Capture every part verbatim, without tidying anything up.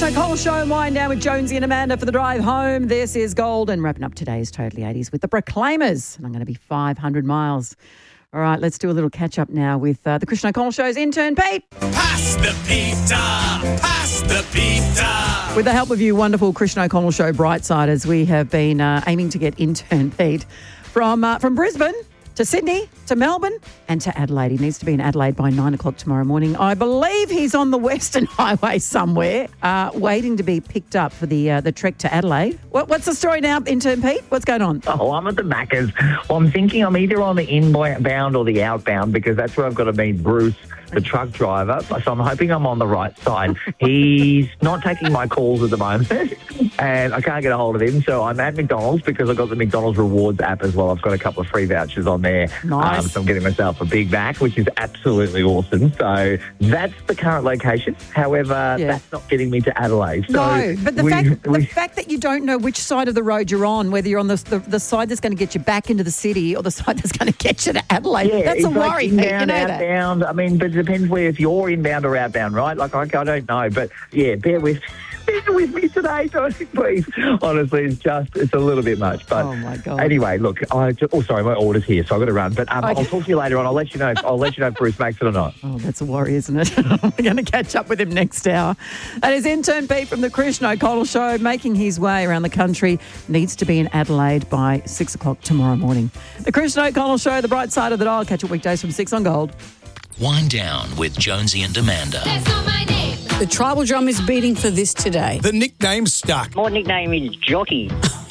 Chris O'Connell Show and Wind Down with Jonesy and Amanda for the drive home. This is Gold and wrapping up today's Totally eighties with the Proclaimers. And I'm going to be five hundred miles. All right, let's do a little catch-up now with uh, the Christian O'Connell Show's intern, Pete. Pass the pizza! Pass the pizza! With the help of you wonderful Christian O'Connell Show Brightsiders, we have been uh, aiming to get intern Pete from uh, from Brisbane to Sydney, to Melbourne and to Adelaide. He needs to be in Adelaide by nine o'clock tomorrow morning. I believe he's on the Western Highway somewhere, uh, waiting to be picked up for the uh, the trek to Adelaide. What, what's the story now, intern Pete? What's going on? Oh, I'm at the Macca's. Well, I'm thinking I'm either on the inbound or the outbound because that's where I've got to meet Bruce, the truck driver. So I'm hoping I'm on the right side. He's not taking my calls at the moment and I can't get a hold of him. So I'm at McDonald's because I've got the McDonald's Rewards app as well. I've got a couple of free vouchers on there. Nice. Um, so I'm getting myself a Big Mac, which is absolutely awesome. So that's the current location. However, Yeah. that's not getting me to Adelaide. So No, but the we, fact we, the fact that you don't know which side of the road you're on, whether you're on the the, the side that's going to get you back into the city or the side that's going to get you to Adelaide, Yeah, that's a it's like worry. Pete, inbound, you know that. outbound. I mean, but it depends where if you're inbound or outbound, right? Like, I, I don't know. But, yeah, bear with bear with me today, Tony, please. Honestly, it's just, it's a little bit much. But Oh, my God. Anyway, look, I just, oh, sorry, my order's here, so I've got to run. But um, Okay. I'll talk to you later on. I'll let you know if, I'll let you know if Bruce makes it or not. Oh, that's a worry, isn't it? We're going to catch up with him next hour. And his intern Pete from the Christian O'Connell Show, making his way around the country, needs to be in Adelaide by six o'clock tomorrow morning. The Christian O'Connell Show, the bright side of the dial. Catch you weekdays from six on Gold. Wind Down with Jonesy and Amanda. That's not my name. The tribal drum is beating for this today. The nickname's stuck. My nickname is Jockey.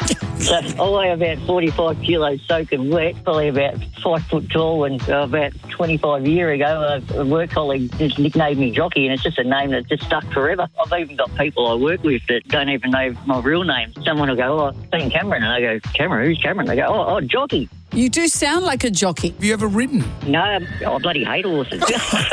So I weigh about forty-five kilos soaking wet, probably about five foot tall, and uh, about twenty-five years ago, a, a work colleague just nicknamed me Jockey, and it's just a name that just stuck forever. I've even got people I work with that don't even know my real name. Someone will go, oh, I've seen Cameron, and I go, Cameron, who's Cameron? They go, oh, oh, Jockey. You do sound like a jockey. Have you ever ridden? No, I bloody hate horses.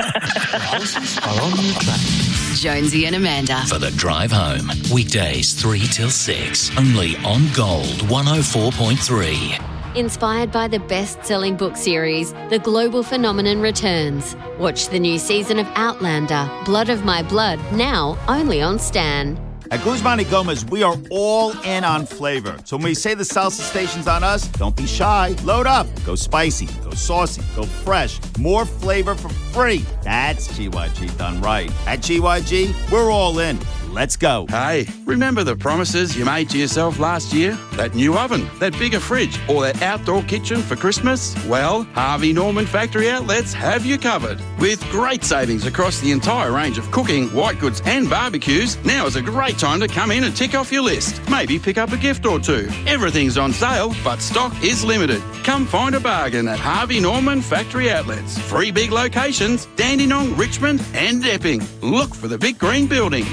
Are on the track Jonesy and Amanda. for the drive home. Weekdays three till six. Only on Gold one oh four point three. Inspired by the best-selling book series, The Global Phenomenon returns. Watch the new season of Outlander, Blood of My Blood, now only on Stan. At Guzman y Gomez, we are all in on flavor. So when we say the salsa station's on us, don't be shy. Load up. Go spicy. Go saucy. Go fresh. More flavor for free. That's G Y G done right. At G Y G, we're all in. Let's go. Hey, remember the promises you made to yourself last year? That new oven, that bigger fridge, or that outdoor kitchen for Christmas? Well, Harvey Norman Factory Outlets have you covered. With great savings across the entire range of cooking, white goods and barbecues, now is a great time to come in and tick off your list. Maybe pick up a gift or two. Everything's on sale, but stock is limited. Come find a bargain at Harvey Norman Factory Outlets. Three big locations, Dandenong, Richmond and Epping. Look for the big green buildings.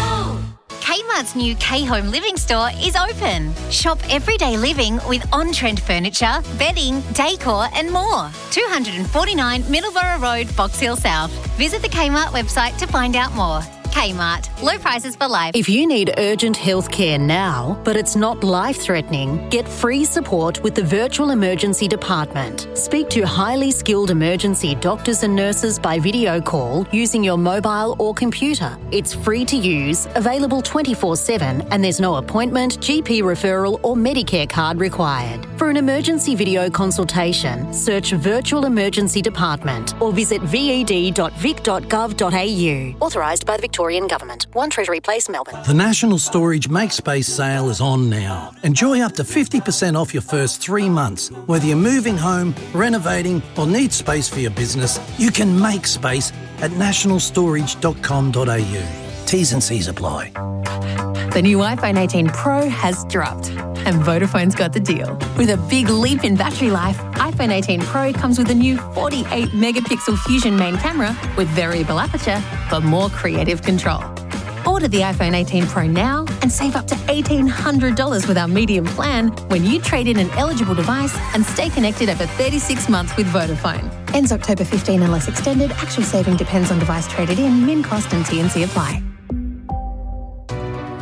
Kmart's new K-Home Living store is open. Shop everyday living with on-trend furniture, bedding, decor and more. two forty-nine Middleborough Road, Box Hill South. Visit the Kmart website to find out more. Kmart. Low prices for life. If you need urgent health care now, but it's not life-threatening, get free support with the Virtual Emergency Department. Speak to highly skilled emergency doctors and nurses by video call using your mobile or computer. It's free to use, available twenty-four seven, and there's no appointment, G P referral or Medicare card required. For an emergency video consultation, search Virtual Emergency Department or visit v e d dot vic dot gov dot a u. Authorised by the Victorian Government. One Treasury Place, Melbourne. The National Storage Make Space sale is on now. Enjoy up to fifty percent off your first three months. Whether you're moving home, renovating or need space for your business, you can make space at national storage dot com dot a u. T's and C's apply. The new iPhone eighteen Pro has dropped and Vodafone's got the deal. With a big leap in battery life, iPhone eighteen Pro comes with a new forty-eight megapixel Fusion main camera with variable aperture for more creative control. Order the iPhone eighteen Pro now and save up to eighteen hundred dollars with our medium plan when you trade in an eligible device and stay connected over thirty-six months with Vodafone. Ends October fifteenth unless extended. Actual saving depends on device traded in, min cost and T and C apply.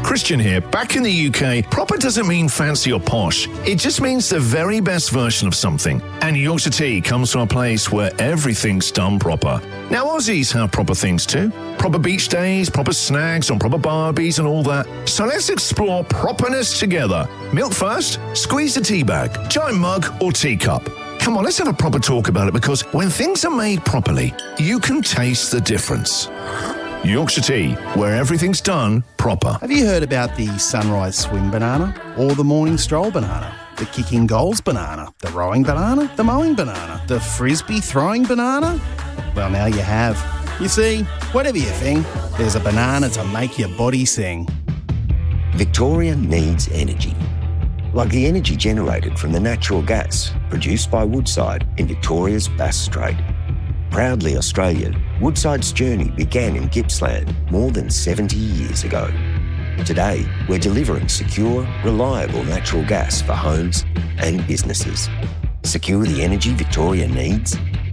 Christian here. Back in the U K, proper doesn't mean fancy or posh. It just means the very best version of something. And Yorkshire Tea comes from a place where everything's done proper. Now, Aussies have proper things too. Proper beach days, proper snags on proper barbies and all that. So let's explore properness together. Milk first, squeeze the tea bag, giant mug or teacup. Come on, let's have a proper talk about it, because when things are made properly, you can taste the difference. Yorkshire Tea, where everything's done proper. Have you heard about the sunrise swim banana or the morning stroll banana? The kicking goals banana, the rowing banana, the mowing banana, the frisbee throwing banana? Well, now you have. You see, whatever you think, there's a banana to make your body sing. Victoria needs energy. Like the energy generated from the natural gas produced by Woodside in Victoria's Bass Strait. Proudly Australian, Woodside's journey began in Gippsland more than seventy years ago. Today, we're delivering secure, reliable natural gas for homes and businesses. Secure the energy Victoria needs?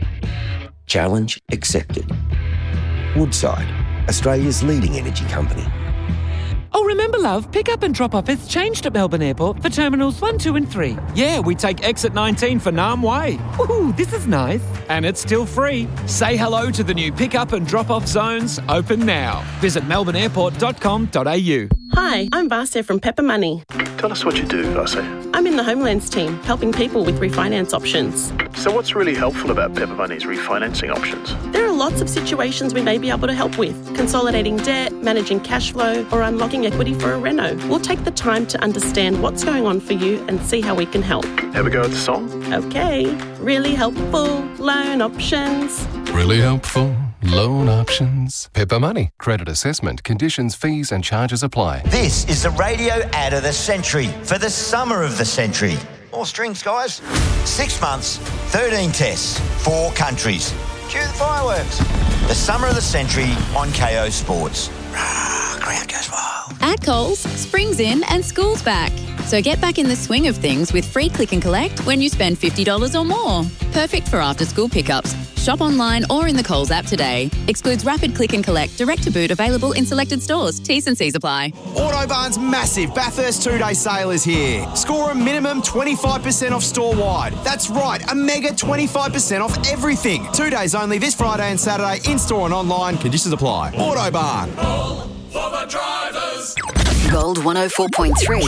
Challenge accepted. Woodside, Australia's leading energy company. Oh, remember, love, pick up and drop off has changed at Melbourne Airport for terminals one, two and three. Yeah, we take exit nineteen for Nam Way. Ooh, this is nice. And it's still free. Say hello to the new pick up and drop off zones, open now. Visit melbourne airport dot com dot a u. Hi, I'm Vasya from Pepper Money. Tell us what you do, Vasya. I'm in the Homelands team, helping people with refinance options. So what's really helpful about Pepper Money's refinancing options? There are lots of situations we may be able to help with. Consolidating debt, managing cash flow, or unlocking equity for a reno. We'll take the time to understand what's going on for you and see how we can help. Have a go at the song? Okay. Really helpful loan options. Really helpful loan options. Pepper Money. Credit assessment. Conditions, fees and charges apply. This is the radio ad of the century for the summer of the century. More strings, guys. Six months, thirteen tests, four countries. Cue the fireworks. The summer of the century on K O Sports. Rah, crowd goes wild. At Coles, spring's in and school's back. So get back in the swing of things with free click and collect when you spend fifty dollars or more. Perfect for after-school pickups. Shop online or in the Coles app today. Excludes rapid click and collect, direct to boot, available in selected stores. T's and C's apply. Autobarn's massive Bathurst two-day sale is here. Score a minimum twenty-five percent off store-wide. That's right, a mega twenty-five percent off everything. Two days only this Friday and Saturday, in-store and online. Conditions apply. Autobarn. For the drivers. Gold one oh four point three.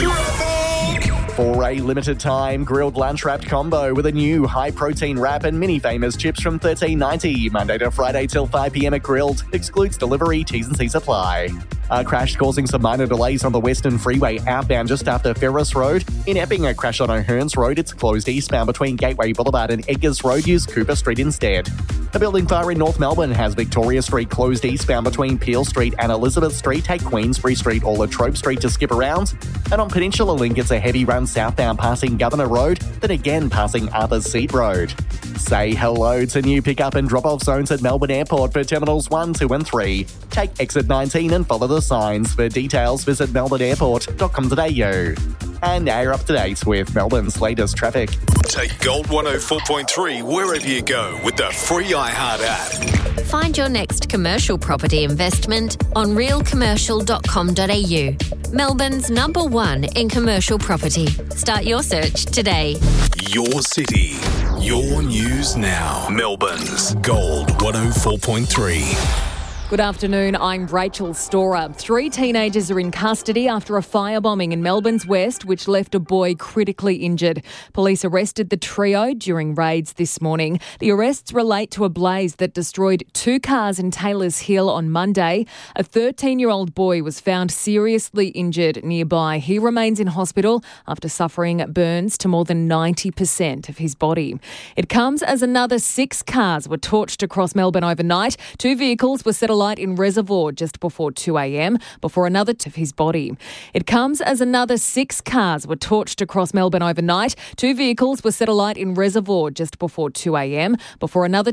For a limited time, grilled lunch wrapped combo with a new high-protein wrap and mini famous chips from thirteen ninety. Monday to Friday till five p m at Grilled. Excludes delivery, T's and C's apply. A crash causing some minor delays on the Western Freeway outbound just after Ferris Road. In Epping, a crash on O'Hearns Road. It's closed eastbound between Gateway Boulevard and Edgars Road. Use Cooper Street instead. A building fire in North Melbourne has Victoria Street closed eastbound between Peel Street and Elizabeth Street. Take Queensbury Street or Latrobe Street to skip around. And on Peninsula Link, it's a heavy run southbound passing Governor Road, then again passing Arthur's Seat Road. Say hello to new pick-up and drop-off zones at Melbourne Airport for Terminals one, two and three. Take exit nineteen and follow the signs. For details, visit melbourne airport dot com dot a u. And now you're up to date with Melbourne's latest traffic. Take Gold one oh four point three wherever you go with the free iHeart app. Find your next commercial property investment on real commercial dot com dot a u. Melbourne's number one in commercial property. Start your search today. Your city, your news now. Melbourne's Gold one oh four point three. Good afternoon, I'm Rachel Storer. Three teenagers are in custody after a firebombing in Melbourne's West, which left a boy critically injured. Police arrested the trio during raids this morning. The arrests relate to a blaze that destroyed two cars in Taylor's Hill on Monday. A thirteen-year-old boy was found seriously injured nearby. He remains in hospital after suffering burns to more than ninety percent of his body. It comes as another six cars were torched across Melbourne overnight. Two vehicles were set alight in Reservoir just before two a m before another of his body. It comes as another six cars were torched across Melbourne overnight. Two vehicles were set alight in Reservoir just before two a m before another